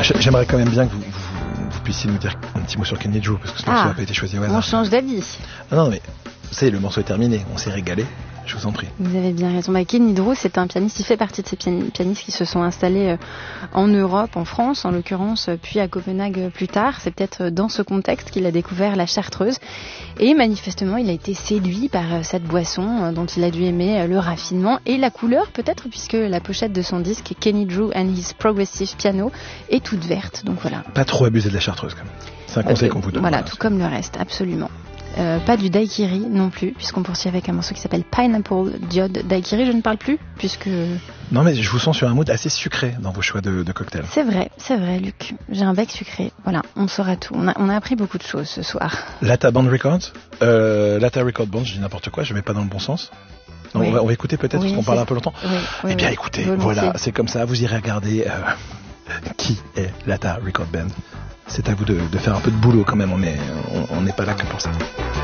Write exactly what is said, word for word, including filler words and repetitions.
Ah, j'aimerais quand même bien que vous, vous, vous puissiez nous dire un petit mot sur Kenny Drew, parce que ce morceau n'a Ah, pas été choisi au hasard. on change d'avis. Ah non, mais vous savez, le morceau est terminé, on s'est régalé. Je vous en prie. Vous avez bien raison. Bah, Kenny Drew, c'est un pianiste, il fait partie de ces pianistes qui se sont installés euh, en Europe, en France en l'occurrence, puis à Copenhague euh, plus tard. C'est peut-être dans ce contexte qu'il a découvert la chartreuse. Et manifestement, il a été séduit par euh, cette boisson euh, dont il a dû aimer euh, le raffinement et la couleur peut-être, puisque la pochette de son disque, Kenny Drew and His Progressive Piano, est toute verte. Donc voilà. Pas trop abuser de la chartreuse quand même. C'est un conseil euh, qu'on vous donne. Voilà, voilà tout comme le reste, absolument. Euh, pas du daiquiri non plus, puisqu'on poursuit avec un morceau qui s'appelle Pineapple Diode. Daiquiri, je ne parle plus, puisque... Non, mais je vous sens sur un mood assez sucré dans vos choix de, de cocktails. C'est vrai, c'est vrai, Luc. J'ai un bec sucré. Voilà, on saura tout. On a, on a appris beaucoup de choses ce soir. Lata Band Records euh, Lata Record Band, je dis n'importe quoi, je ne vais pas dans le bon sens. Non, oui. on, va, on va écouter peut-être, oui, parce qu'on parle un peu longtemps. Oui, oui, eh bien, oui, écoutez, volontiers. Voilà, c'est comme ça, vous irez regarder euh, qui est Lata Record Band. C'est à vous de, de faire un peu de boulot quand même, on n'est on, on n'est pas là que pour ça.